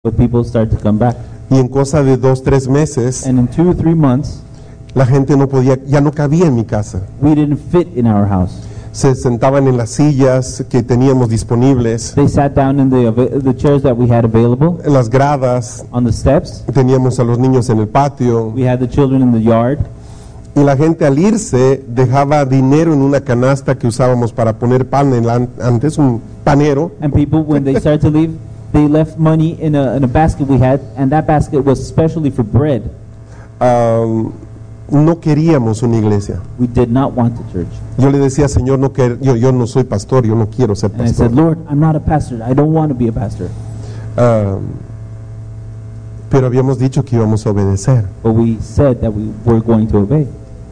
but people start to come back. Y en cosa de 2-3 meses, And in 2 or 3 months, la gente ya no cabía en mi casa. we didn't fit in our house. Se sentaban en las sillas que teníamos disponibles, They sat down in the chairs that we had available, en las gradas, on the steps. teníamos a los niños en el patio, We had the children in the yard. y la gente al irse dejaba dinero en una canasta que usábamos para poner pan antes, un panero. And people, when they started to leave, they left money in a basket we had, and that basket was specially for bread. No queríamos una iglesia. We did not want the church. Yo le decía, Señor, yo no soy pastor, yo no quiero ser And I said, pastor. Lord, I'm not a pastor. I don't want to be a pastor. Pero habíamos dicho que íbamos a obedecer. But we said that we were going to obey.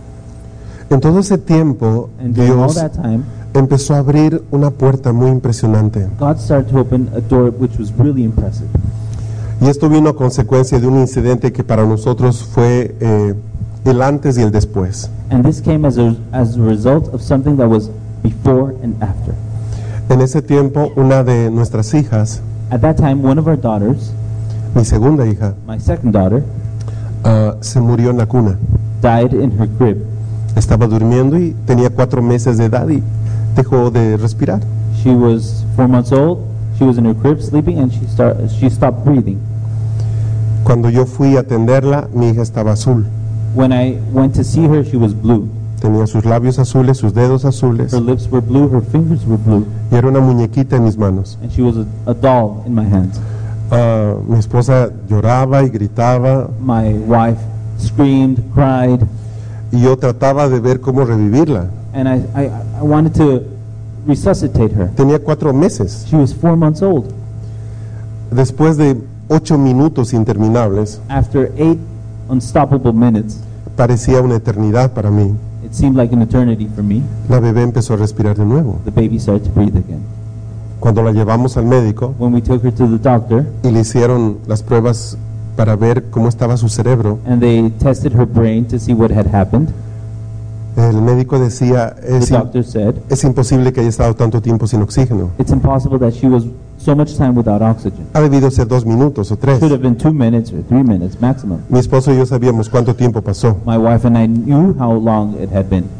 En todo ese tiempo, And during all Dios that time, empezó a abrir una puerta muy impresionante. God started to open a door which was really impressive. Y esto vino a consecuencia de un incidente que para nosotros fue el antes y el después. And this came as a result of something that was before and after. En ese tiempo, una de nuestras hijas, At that time, one of our daughters, mi segunda hija, my second daughter, se murió en la cuna. died in her crib. Estaba durmiendo y tenía 4 meses de edad y dejó de respirar. She was 4 months old. She was in her crib sleeping, and she stopped breathing. Cuando yo fui a atenderla, mi hija estaba azul. When I went to see her, she was blue. Tenía sus labios azules, sus dedos azules, Her lips were blue, her fingers were blue, y era una muñequita en mis manos. and she was a doll in my hands. Mi esposa lloraba y gritaba, My wife screamed, cried, y yo trataba de ver cómo revivirla. and I wanted to resuscitate her. Tenía 4 meses. She was 4 months old. Después de 8 minutos interminables, After 8 unstoppable minutes, parecía una eternidad para mí, it seemed like an eternity for me. la bebé empezó a respirar de nuevo. The baby started to breathe again. Cuando la llevamos al médico When we took her to the doctor, y le hicieron las pruebas para ver cómo estaba su cerebro, and they tested her brain to see what had happened, el médico decía, the doctor said, es imposible que haya estado tanto tiempo sin oxígeno. it's impossible that she was so much time without oxygen. Ha debido ser 2 minutos o 3. Should have been 2 minutes or 3 minutes maximum. Mi esposo y yo sabíamos cuánto tiempo pasó. My wife and I knew how long it had been.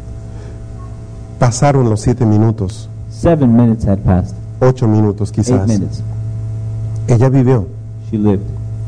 Pasaron los 7 minutos, 7 minutes had passed. 8 minutos 8 quizás. minutes. Ella vivió. She lived.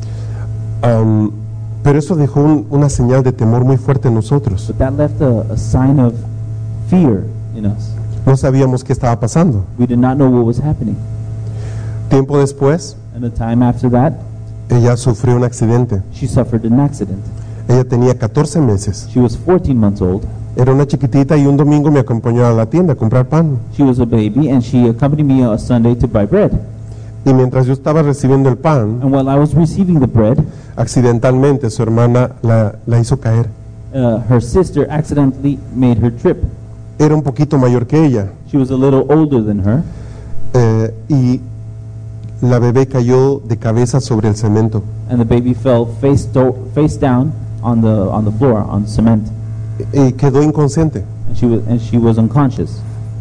Pero eso dejó una señal de temor muy fuerte en nosotros. But that left a sign of fear in us. No sabíamos qué estaba pasando. We did not know what was happening. Tiempo después, And the time after that, ella sufrió un accidente. she suffered an accident. Ella tenía 14 meses. She was 14 months old. Era una chiquitita y un domingo me acompañó a la tienda a comprar pan. She was a baby, and she accompanied me on a Sunday to buy bread. Y mientras yo estaba recibiendo el pan, And while I was receiving the bread, accidentalmente su hermana la hizo caer. her sister accidentally made her trip. Era un poquito mayor que ella. She was a little older than her, Y la bebé cayó de cabeza sobre el cemento. and the baby fell face down on the floor, on cement, Y quedó inconsciente. and she was unconscious.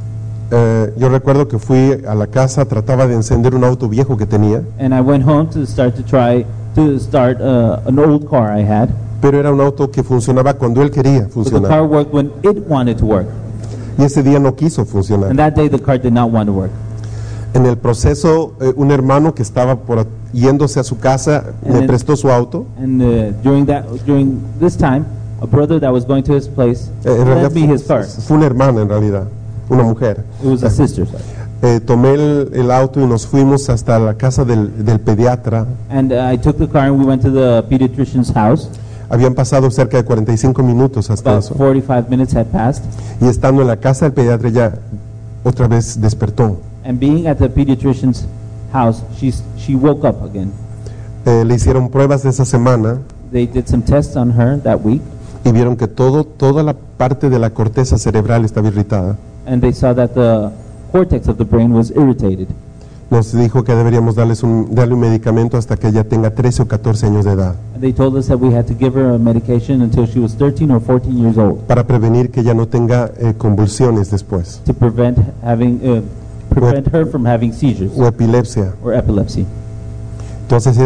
Yo recuerdo que fui a la casa, trataba de encender un auto viejo que tenía, And I went home to try to start an old car I had. pero era un auto que funcionaba cuando él quería But the funcionar. car worked when it wanted to work. Y ese día no quiso funcionar. And that day the car did not want to work. En el proceso, un hermano que estaba yéndose a su casa me then- prestó su auto. And during this time, a brother that was going to his place En realidad lent me his car. fue una hermana en realidad, una mujer. It was a sister, sorry. Tomé el auto y nos fuimos hasta la casa del pediatra. And I took the car and we went to the pediatrician's house. Habían pasado cerca de 45 minutos hasta About eso. 45 minutes had passed. Y estando en la casa del pediatra ya otra vez despertó. And being at the pediatrician's house, she woke up again. Le hicieron pruebas de esa semana They did some tests on her that week, y vieron que toda la parte de la corteza cerebral estaba irritada. and they saw that the cortex of the brain was irritated. Nos dijo que deberíamos darle un medicamento hasta que ella tenga 13 o 14 años de edad, And they told us that we had to give her a medication until she was 13 or 14 years old para prevenir que ella no tenga convulsiones después to prevent her from having seizures o epilepsia. or epilepsy. Entonces